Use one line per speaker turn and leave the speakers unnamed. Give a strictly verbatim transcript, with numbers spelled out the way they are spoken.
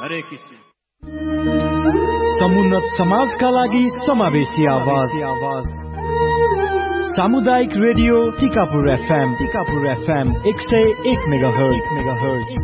हरे कृष्ण।
समुन्नत समाजका लागि समावेशी आवाज आवाज सामुदायिक radio Tikapur FM Tikapur FM एक सय एक मेगाहर्ज मेगाहर्ज